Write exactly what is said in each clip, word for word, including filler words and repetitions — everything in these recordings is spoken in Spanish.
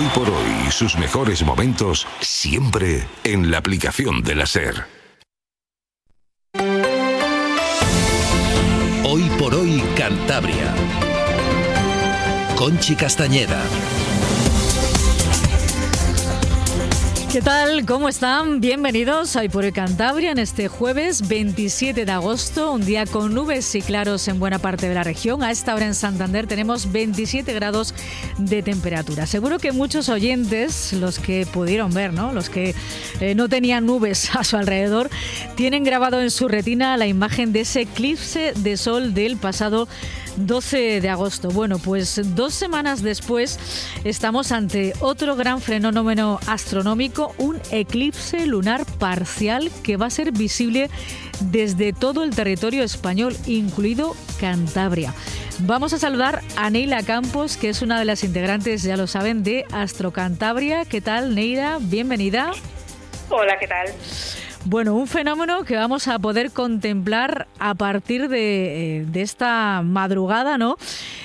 Hoy por hoy, sus mejores momentos siempre en la aplicación de la SER. Hoy por hoy Cantabria. Conchi Castañeda. ¿Qué tal? ¿Cómo están? Bienvenidos a Hoy por Hoy Cantabria en este jueves veintisiete de agosto, un día con nubes y claros en buena parte de la región. A esta hora en Santander tenemos veintisiete grados de temperatura. Seguro que muchos oyentes, los que pudieron ver, ¿no? Los que eh, no tenían nubes a su alrededor, tienen grabado en su retina la imagen de ese eclipse de sol del pasado doce de agosto. Bueno, pues dos semanas después estamos ante otro gran fenómeno astronómico, un eclipse lunar parcial que va a ser visible desde todo el territorio español, incluido Cantabria. Vamos a saludar a Neila Campos, que es una de las integrantes, ya lo saben, de Astro Cantabria. ¿Qué tal, Neila? Bienvenida. Hola, ¿qué tal? Bueno, un fenómeno que vamos a poder contemplar a partir de, de esta madrugada, ¿no?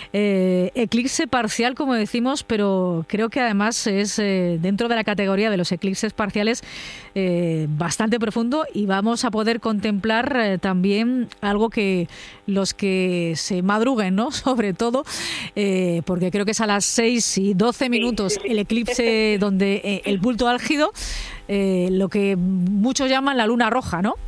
Eh, eclipse parcial, como decimos, pero creo que además es eh, dentro de la categoría de los eclipses parciales eh, bastante profundo, y vamos a poder contemplar eh, también algo que los que se madruguen, ¿no? Sobre todo, eh, porque creo que es a las seis y doce minutos sí, sí, sí. el eclipse donde eh, el punto álgido, eh, lo que muchos llaman la luna roja, ¿no?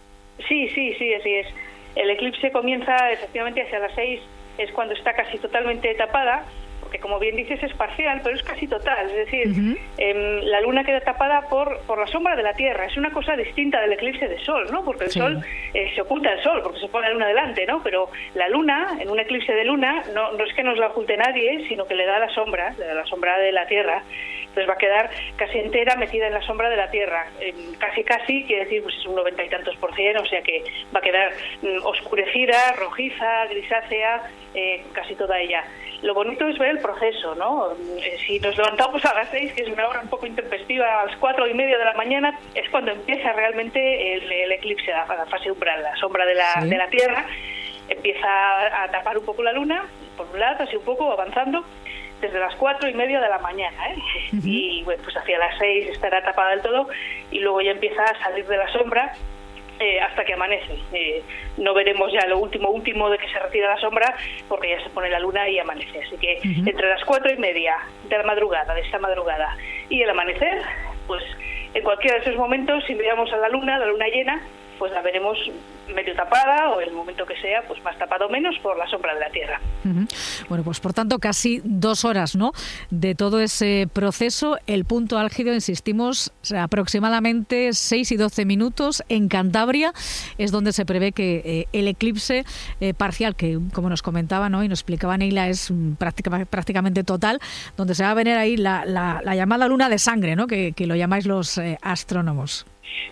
Sí, sí, sí, así es. El eclipse comienza efectivamente hacia las seis, es cuando está casi totalmente tapada, porque como bien dices es parcial, pero es casi total, es decir, uh-huh. eh, la luna queda tapada por por la sombra de la Tierra. Es una cosa distinta del eclipse de sol, ¿no? Porque el sí. sol eh, se oculta el sol, porque se pone la luna delante, ¿no? Pero la luna, en un eclipse de luna, no, no es que nos la oculte nadie, sino que le da la sombra, le da la sombra de la Tierra. Entonces va a quedar casi entera metida en la sombra de la Tierra. Eh, casi, casi, quiere decir, pues es un noventa y tantos por cien, o sea que va a quedar mm, oscurecida, rojiza, grisácea, eh, casi toda ella. Lo bonito es ver el proceso, ¿no? Eh, si nos levantamos a las seis, que es una hora un poco intempestiva, a las cuatro y media de la mañana, es cuando empieza realmente el, el eclipse, la, la fase umbral, la sombra de la, sí. de la Tierra. Empieza a, a tapar un poco la luna, por un lado, así un poco, avanzando, desde las cuatro y media de la mañana, ¿eh? Uh-huh. Y bueno, pues hacia las seis estará tapada del todo, y luego ya empieza a salir de la sombra eh, hasta que amanece. Eh, no veremos ya lo último último de que se retira la sombra, porque ya se pone la luna y amanece. Así que uh-huh. entre las cuatro y media de la madrugada, de esta madrugada, y el amanecer, pues en cualquiera de esos momentos, si miramos a la luna, la luna llena, pues la veremos medio tapada, o el momento que sea, pues más tapado o menos por la sombra de la Tierra. Uh-huh. Bueno, pues por tanto casi dos horas, ¿no?, de todo ese proceso. El punto álgido, insistimos, aproximadamente seis y doce minutos en Cantabria, es donde se prevé que eh, el eclipse eh, parcial, que como nos comentaba, ¿no?, y nos explicaba Neila, es práctica, prácticamente total, donde se va a venir ahí la, la, la llamada luna de sangre, ¿no?, que, que lo llamáis los eh, astrónomos.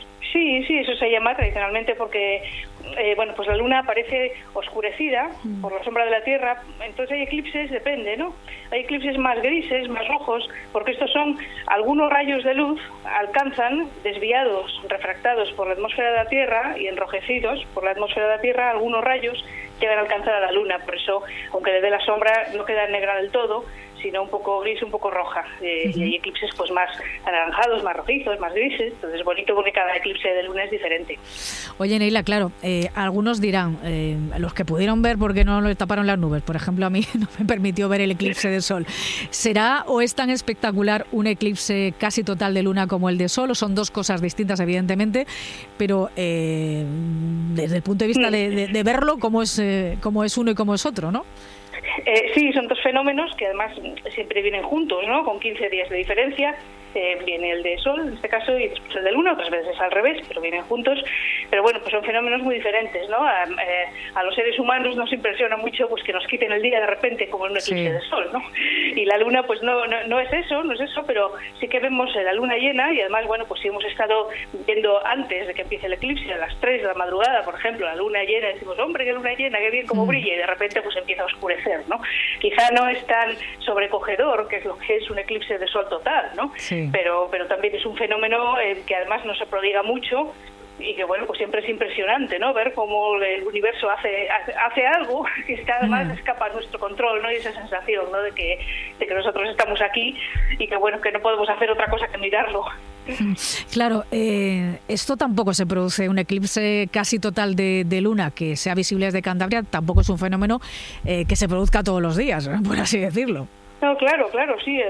Sí, sí, eso se llama tradicionalmente porque, eh, bueno, pues la luna aparece oscurecida mm. por la sombra de la Tierra. Entonces hay eclipses, depende, ¿no? Hay eclipses más grises, más rojos, porque estos son algunos rayos de luz, alcanzan, desviados, refractados por la atmósfera de la Tierra y enrojecidos por la atmósfera de la Tierra, algunos rayos llegan a alcanzar a la luna. Por eso, aunque le dé la sombra, no queda negra del todo, sino un poco gris, un poco roja. Eh, uh-huh. Y hay eclipses pues más anaranjados, más rojizos, más grises. Entonces es bonito porque cada eclipse de luna es diferente. Oye, Neila, claro, eh, algunos dirán, eh, los que pudieron ver porque no lo taparon las nubes, por ejemplo, a mí no me permitió ver el eclipse de sol. ¿Será o es tan espectacular un eclipse casi total de luna como el de sol? O son dos cosas distintas, evidentemente, pero eh, desde el punto de vista de, de, de verlo, ¿cómo es, eh, cómo es uno y cómo es otro, no? Eh, sí, son dos fenómenos que además siempre vienen juntos, ¿no? Con quince días de diferencia. Eh, viene el de sol, en este caso, y después el de luna, otras veces al revés, pero vienen juntos. Pero bueno, pues son fenómenos muy diferentes, ¿no? A, eh, a los seres humanos nos impresiona mucho pues que nos quiten el día de repente como en un eclipse sí. de sol, ¿no? Y la luna, pues no, no no es eso, no es eso, pero sí que vemos la luna llena, y además, bueno, pues si hemos estado viendo antes de que empiece el eclipse, a las tres de la madrugada, por ejemplo, la luna llena, decimos, hombre, qué luna llena, qué bien cómo mm. brilla, y de repente pues empieza a oscurecer, ¿no? Quizá no es tan sobrecogedor, que es lo que es un eclipse de sol total, ¿no? Sí. Pero, pero también es un fenómeno eh, que además no se prodiga mucho, y que bueno, pues siempre es impresionante, ¿no? Ver cómo el universo hace hace, hace algo que está, además mm. escapa a nuestro control, ¿no? Y esa sensación, ¿no? De que, de que nosotros estamos aquí y que bueno, que no podemos hacer otra cosa que mirarlo. Claro, eh, esto tampoco se produce, un eclipse casi total de, de luna que sea visible desde Cantabria, tampoco es un fenómeno eh, que se produzca todos los días, por así decirlo. No, claro, claro, sí.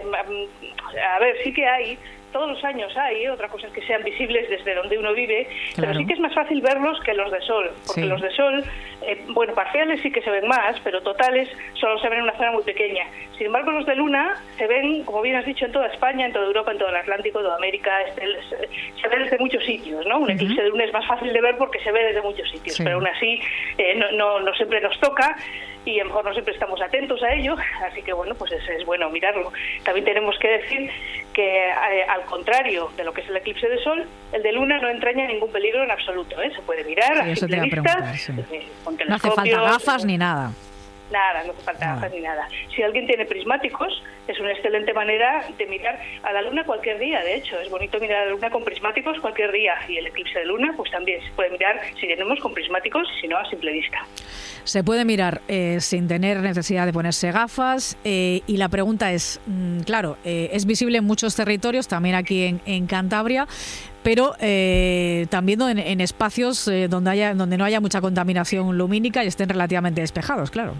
A ver, sí que hay. Todos los años hay, ¿eh? Otra cosa es que sean visibles desde donde uno vive, claro. Pero sí que es más fácil verlos que los de sol, porque sí. Los de sol, eh, bueno, parciales sí que se ven más, pero totales solo se ven en una zona muy pequeña. Sin embargo, los de luna se ven, como bien has dicho, en toda España, en toda Europa, en todo el Atlántico, toda América, este, se ve desde muchos sitios, ¿no? Un uh-huh. eclipse de luna es más fácil de ver porque se ve desde muchos sitios, sí. Pero aún así eh, no, no, no siempre nos toca y a lo mejor no siempre estamos atentos a ello, así que bueno, pues es, es bueno mirarlo. También tenemos que decir que eh, al contrario de lo que es el eclipse de sol, el de luna no entraña ningún peligro en absoluto, ¿eh? Se puede mirar sí, a simple vista, sí. eh, con no hace falta gafas ni nada. Nada, no hace falta nada. gafas ni nada. Si alguien tiene prismáticos, es una excelente manera de mirar a la luna cualquier día, de hecho. Es bonito mirar a la luna con prismáticos cualquier día. Y el eclipse de luna, pues también se puede mirar si tenemos con prismáticos, si no, a simple vista. Se puede mirar eh, sin tener necesidad de ponerse gafas eh, y la pregunta es, mmm, claro, eh, es visible en muchos territorios, también aquí en, en Cantabria, pero eh, también en, en espacios eh, donde, haya, donde no haya mucha contaminación lumínica y estén relativamente despejados, claro.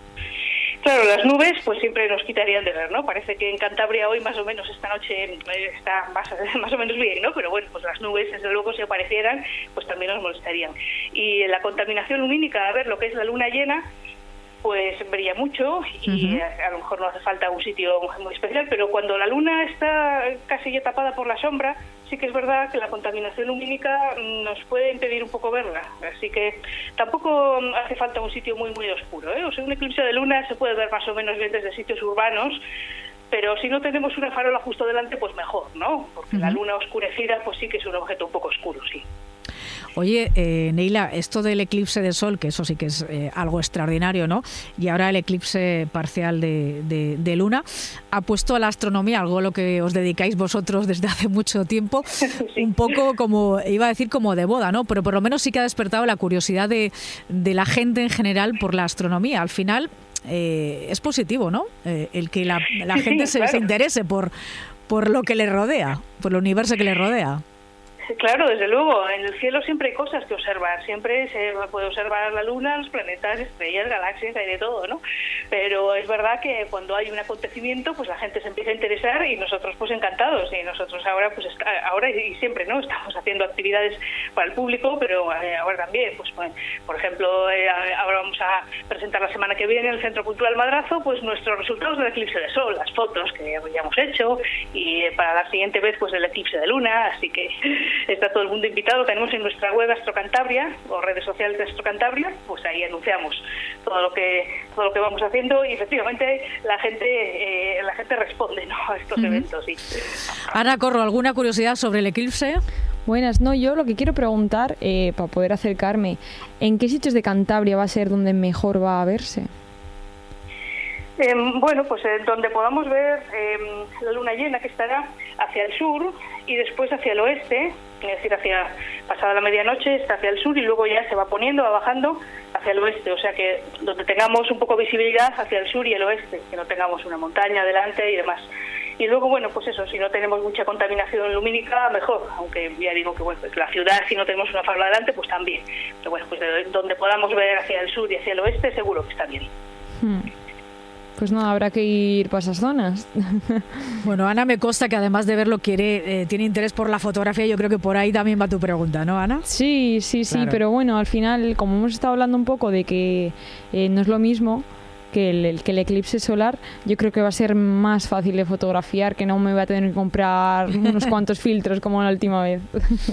Claro, las nubes pues siempre nos quitarían de ver, ¿no? Parece que en Cantabria hoy más o menos esta noche está más, más o menos bien, ¿no? Pero bueno, pues las nubes desde luego si aparecieran pues también nos molestarían. Y la contaminación lumínica, a ver, lo que es la luna llena, pues brilla mucho y uh-huh. a, a lo mejor no hace falta un sitio muy especial, pero cuando la luna está casi ya tapada por la sombra, sí que es verdad que la contaminación lumínica nos puede impedir un poco verla, así que tampoco hace falta un sitio muy muy oscuro, ¿eh? O sea, un eclipse de luna se puede ver más o menos bien desde sitios urbanos, pero si no tenemos una farola justo delante, pues mejor, ¿no? Porque uh-huh. la luna oscurecida pues sí que es un objeto un poco oscuro, sí. Oye, eh, Neila, esto del eclipse de sol, que eso sí que es eh, algo extraordinario, ¿no? Y ahora el eclipse parcial de, de, de luna, ha puesto a la astronomía, algo a lo que os dedicáis vosotros desde hace mucho tiempo, sí. Un poco como, iba a decir como de boda, ¿no? Pero por lo menos sí que ha despertado la curiosidad de, de la gente en general por la astronomía. Al final eh, es positivo, ¿no? Eh, el que la, la sí, gente sí, se, claro. se interese por, por lo que le rodea, por el universo que le rodea. Claro, desde luego, en el cielo siempre hay cosas que observar, siempre se puede observar la luna, los planetas, estrellas, galaxias, hay de todo, ¿no? Pero es verdad que cuando hay un acontecimiento, pues la gente se empieza a interesar y nosotros pues encantados, y nosotros ahora pues está, ahora y siempre, ¿no? Estamos haciendo actividades para el público, pero eh, ahora también, pues bueno, por ejemplo, eh, ahora vamos a presentar la semana que viene en el Centro Cultural Madrazo, pues nuestros resultados del eclipse de sol, las fotos que ya hemos hecho, y eh, para la siguiente vez pues del eclipse de luna, así que está todo el mundo invitado. Tenemos en nuestra web Astrocantabria o redes sociales de Astrocantabria, pues ahí anunciamos todo lo que todo lo que vamos haciendo y efectivamente la gente eh, la gente responde, ¿no?, a estos uh-huh. eventos. Sí. Ana Corro, ¿alguna curiosidad sobre el eclipse? Buenas, no, yo lo que quiero preguntar eh, para poder acercarme, ¿en qué sitios de Cantabria va a ser donde mejor va a verse? Eh, bueno, pues eh, donde podamos ver eh, la luna llena, que estará hacia el sur y después hacia el oeste, es decir, hacia pasada la medianoche está hacia el sur y luego ya se va poniendo, va bajando hacia el oeste, o sea que donde tengamos un poco de visibilidad hacia el sur y el oeste, que no tengamos una montaña delante y demás. Y luego, bueno, pues eso, si no tenemos mucha contaminación lumínica, mejor, aunque ya digo que bueno, pues la ciudad, si no tenemos una farola delante, pues también. Pero bueno, pues de donde podamos ver hacia el sur y hacia el oeste, seguro que está bien. Hmm. Pues no, habrá que ir para esas zonas. Bueno, Ana, me consta que además de verlo quiere, eh, tiene interés por la fotografía. Yo creo que por ahí también va tu pregunta, ¿no, Ana? Sí, sí, sí, claro. Pero bueno, al final, como hemos estado hablando un poco de que eh, no es lo mismo que el, que el eclipse solar, yo creo que va a ser más fácil de fotografiar, que no me voy a tener que comprar unos cuantos filtros como la última vez.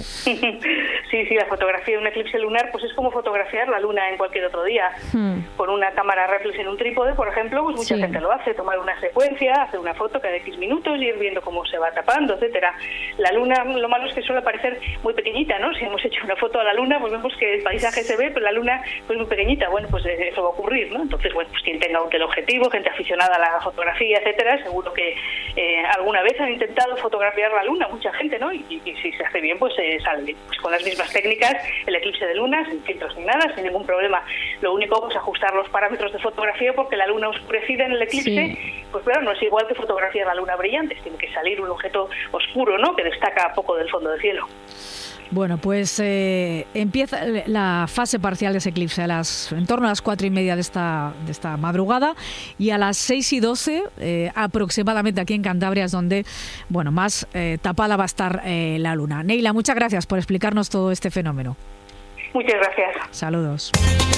Sí, sí, la fotografía de un eclipse lunar pues es como fotografiar la luna en cualquier otro día. Hmm. Con una cámara reflex en un trípode, por ejemplo, pues mucha sí. gente lo hace, tomar una secuencia, hacer una foto cada X minutos y ir viendo cómo se va tapando, etcétera. La luna, lo malo es que suele parecer muy pequeñita, ¿no? Si hemos hecho una foto a la luna, pues vemos que el paisaje se ve, pero la luna pues muy pequeñita. Bueno, pues eso va a ocurrir, ¿no? Entonces, bueno, pues quien tenga un teleobjetivo, gente aficionada a la fotografía, etcétera, seguro que eh, alguna vez han intentado fotografiar la luna, mucha gente, ¿no? Y, y, y si se hace bien, pues eh, sale pues, con las mismas técnicas, el eclipse de luna, sin filtros ni nada, sin ningún problema. Lo único, pues ajustar los parámetros de fotografía, porque la luna oscurecida en el eclipse, sí. pues claro, no es igual que fotografiar la luna brillante, tiene que salir un objeto oscuro, ¿no? Que destaca poco del fondo del cielo. Bueno, pues eh, empieza la fase parcial de ese eclipse a las, en torno a las cuatro y media de esta, de esta madrugada, y a las seis y doce eh, aproximadamente aquí en Cantabria es donde, bueno, más eh, tapada va a estar eh, la luna. Neila, muchas gracias por explicarnos todo este fenómeno. Muchas gracias. Saludos.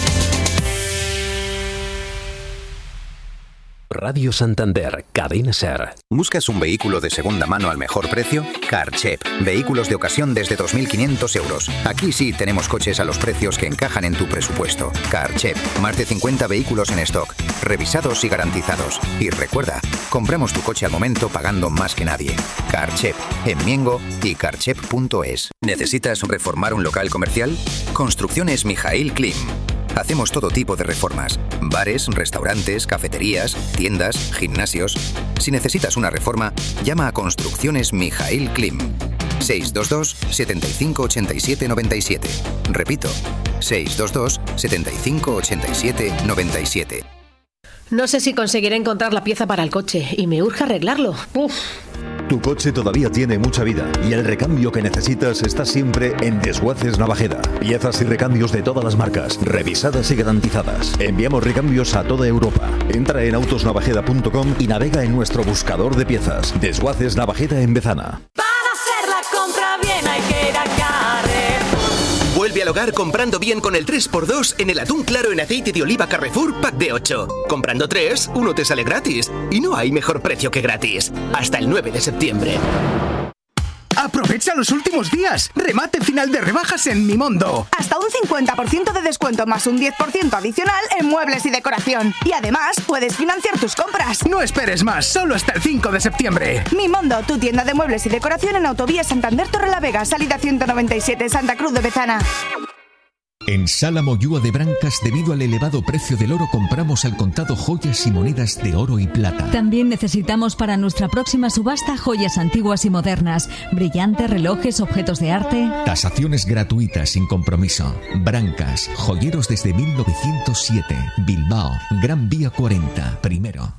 Radio Santander, Cadena SER. ¿Buscas un vehículo de segunda mano al mejor precio? Carchep. Vehículos de ocasión desde dos mil quinientos euros. Aquí sí tenemos coches a los precios que encajan en tu presupuesto. Carchep. Más de cincuenta vehículos en stock, revisados y garantizados. Y recuerda, compramos tu coche al momento pagando más que nadie. Carchep. En Miengo y carchep punto es. ¿Necesitas reformar un local comercial? Construcciones Mijail Klim. Hacemos todo tipo de reformas. Bares, restaurantes, cafeterías, tiendas, gimnasios. Si necesitas una reforma, llama a Construcciones Mijail Klim. seis dos dos, siete cinco ocho siete nueve siete. Repito, seis dos dos, siete cinco ocho siete nueve siete. No sé si conseguiré encontrar la pieza para el coche y me urge arreglarlo. Uf. Tu coche todavía tiene mucha vida y el recambio que necesitas está siempre en Desguaces Navajeda. Piezas y recambios de todas las marcas, revisadas y garantizadas. Enviamos recambios a toda Europa. Entra en autos navajeda punto com y navega en nuestro buscador de piezas. Desguaces Navajeda en Bezana. Para hacer la compra bien hay que ir a Carrefour. Vuelve al hogar comprando bien con el tres por dos en el atún claro en aceite de oliva Carrefour pack de ocho. Comprando tres, uno te sale gratis. Y no hay mejor precio que gratis. Hasta el nueve de septiembre. ¡Aprovecha los últimos días! ¡Remate final de rebajas en Mimondo! Hasta un cincuenta por ciento de descuento más un diez por ciento adicional en muebles y decoración. Y además, puedes financiar tus compras. No esperes más, solo hasta el cinco de septiembre. Mimondo, tu tienda de muebles y decoración en Autovía Santander Torrelavega, salida ciento noventa y siete, Santa Cruz de Bezana. En Sala Moyúa de Brancas, debido al elevado precio del oro, compramos al contado joyas y monedas de oro y plata. También necesitamos para nuestra próxima subasta joyas antiguas y modernas, brillantes, relojes, objetos de arte. Tasaciones gratuitas sin compromiso. Brancas, joyeros desde mil novecientos siete. Bilbao, Gran Vía cuarenta, primero.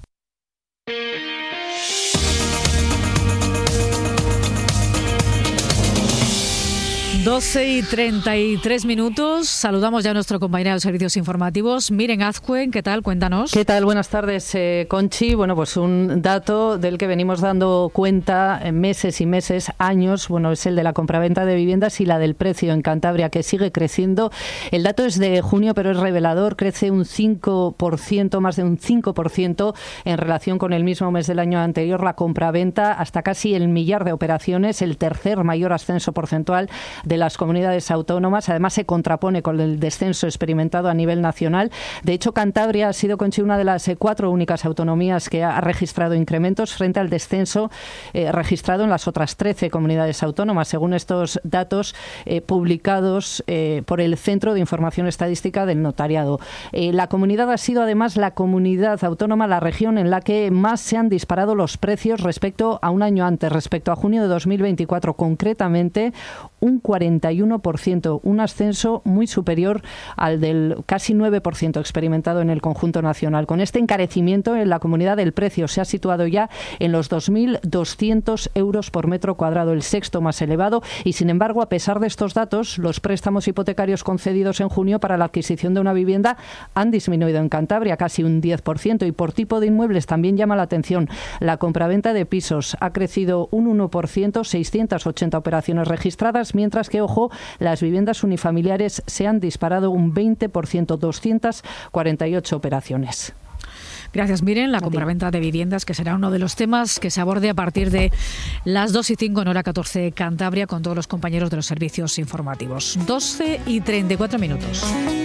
doce y treinta y tres minutos. Saludamos ya a nuestro compañero de los servicios informativos, Miren Azcuen. ¿Qué tal? Cuéntanos. ¿Qué tal? Buenas tardes, eh, Conchi. Bueno, pues un dato del que venimos dando cuenta en meses y meses, años, bueno, es el de la compraventa de viviendas y la del precio en Cantabria, que sigue creciendo. El dato es de junio, pero es revelador. Crece un cinco por ciento, más de un cinco por ciento en relación con el mismo mes del año anterior. La compraventa hasta casi el millar de operaciones, el tercer mayor ascenso porcentual de las comunidades autónomas. Además, se contrapone con el descenso experimentado a nivel nacional. De hecho, Cantabria ha sido, Conchi, una de las eh, cuatro únicas autonomías que ha registrado incrementos frente al descenso eh, registrado en las otras trece comunidades autónomas, según estos datos eh, publicados eh, por el Centro de Información Estadística del Notariado. Eh, la comunidad ha sido, además, la comunidad autónoma, la región en la que más se han disparado los precios respecto a un año antes, respecto a junio de dos mil veinticuatro, concretamente un cuarenta y uno por ciento, un ascenso muy superior al del casi nueve por ciento experimentado en el conjunto nacional. Con este encarecimiento, en la comunidad el precio se ha situado ya en los dos mil doscientos euros por metro cuadrado, el sexto más elevado, y sin embargo, a pesar de estos datos, los préstamos hipotecarios concedidos en junio para la adquisición de una vivienda han disminuido en Cantabria casi un diez por ciento, y por tipo de inmuebles también llama la atención. La compraventa de pisos ha crecido un uno por ciento, seiscientas ochenta operaciones registradas, mientras que, ojo, las viviendas unifamiliares se han disparado un veinte por ciento, doscientas cuarenta y ocho operaciones. Gracias, Miren. La compraventa de viviendas, que será uno de los temas que se aborde a partir de las dos y cinco en hora catorce Cantabria, con todos los compañeros de los servicios informativos. doce y treinta y cuatro minutos.